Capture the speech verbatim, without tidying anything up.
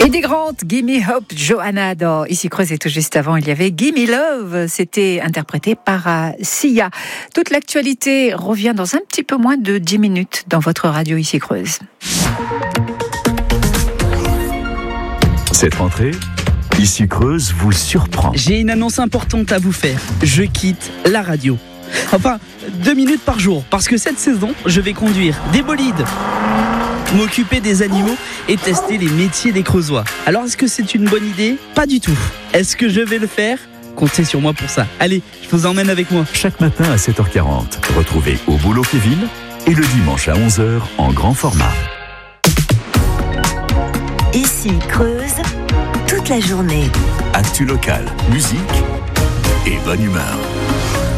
Et des grandes, Gimme Hope, Johanna dans Ici Creuse, et tout juste avant, il y avait Gimme Love, c'était interprété par uh, Sia. Toute l'actualité revient dans un petit peu moins de dix minutes dans votre radio Ici Creuse. Cette rentrée, Ici Creuse vous surprend. J'ai une annonce importante à vous faire. Je quitte la radio. Enfin, deux minutes par jour, parce que cette saison, je vais conduire des bolides, m'occuper des animaux et tester les métiers des Creusois. Alors, est-ce que c'est une bonne idée ? Pas du tout. Est-ce que je vais le faire ? Comptez sur moi pour ça. Allez, je vous emmène avec moi. Chaque matin à sept heures quarante, retrouvez Au Boulot Kevin et le dimanche à onze heures en grand format. Ici Creuse, toute la journée. Actu local, musique et bonne humeur.